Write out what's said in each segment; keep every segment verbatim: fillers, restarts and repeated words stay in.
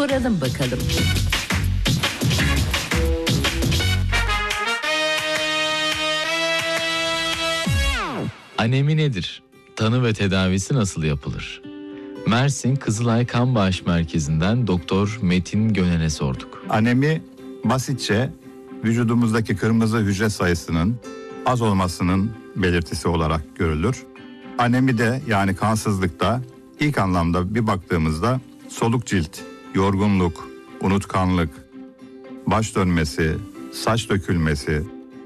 Soralım bakalım. Anemi nedir? Tanı ve tedavisi nasıl yapılır? Mersin Kızılay Kan Bağış Merkezi'nden Doktor Metin Gönen'e sorduk. Anemi basitçe vücudumuzdaki kırmızı hücre sayısının az olmasının belirtisi olarak görülür. Anemi de yani kansızlıkta ilk anlamda bir baktığımızda soluk cilt, yorgunluk, unutkanlık, baş dönmesi, saç dökülmesi,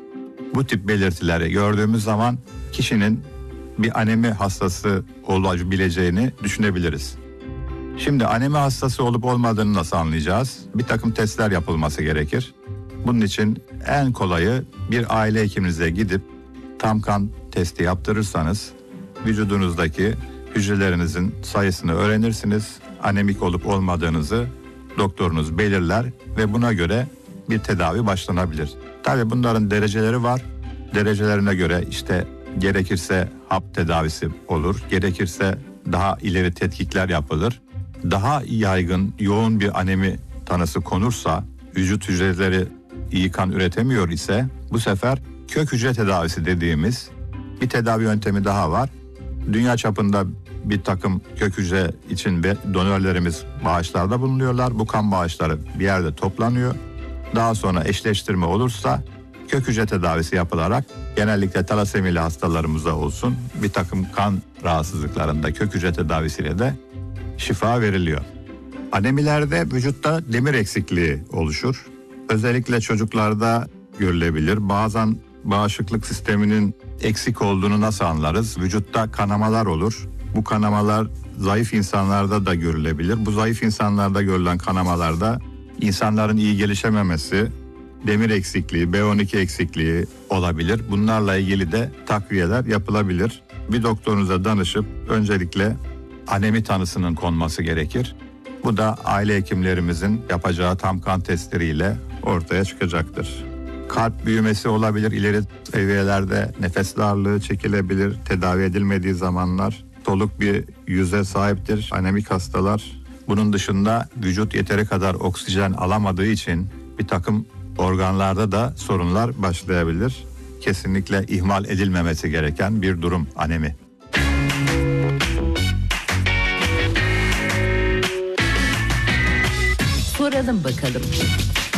bu tip belirtileri gördüğümüz zaman kişinin bir anemi hastası olabileceğini düşünebiliriz. Şimdi anemi hastası olup olmadığını nasıl anlayacağız? Bir takım testler yapılması gerekir. Bunun için en kolayı bir aile hekiminize gidip tam kan testi yaptırırsanız vücudunuzdaki hücrelerinizin sayısını öğrenirsiniz. Anemik olup olmadığınızı doktorunuz belirler ve buna göre bir tedavi başlanabilir. Tabii bunların dereceleri var. Derecelerine göre işte gerekirse hap tedavisi olur, gerekirse daha ileri tetkikler yapılır. Daha yaygın, yoğun bir anemi tanısı konursa, vücut hücreleri iyi kan üretemiyor ise bu sefer kök hücre tedavisi dediğimiz bir tedavi yöntemi daha var. Dünya çapında bir takım kök hücre için donörlerimiz bağışlarda bulunuyorlar. Bu kan bağışları bir yerde toplanıyor. Daha sonra eşleştirme olursa kök hücre tedavisi yapılarak genellikle talasemili hastalarımıza olsun bir takım kan rahatsızlıklarında kök hücre tedavisiyle de şifa veriliyor. Anemilerde vücutta demir eksikliği oluşur. Özellikle çocuklarda görülebilir. Bazen bağışıklık sisteminin eksik olduğunu nasıl anlarız? Vücutta kanamalar olur. Bu kanamalar zayıf insanlarda da görülebilir. Bu zayıf insanlarda görülen kanamalarda insanların iyi gelişememesi, demir eksikliği, B on iki eksikliği olabilir. Bunlarla ilgili de takviyeler yapılabilir. Bir doktorunuza danışıp öncelikle anemi tanısının konması gerekir. Bu da aile hekimlerimizin yapacağı tam kan testleriyle ortaya çıkacaktır. Kalp büyümesi olabilir, ileri seviyelerde nefes darlığı çekilebilir, tedavi edilmediği zamanlar. Soluk bir yüze sahiptir anemik hastalar. Bunun dışında vücut yeteri kadar oksijen alamadığı için bir takım organlarda da sorunlar başlayabilir. Kesinlikle ihmal edilmemesi gereken bir durum anemi. Soralım bakalım.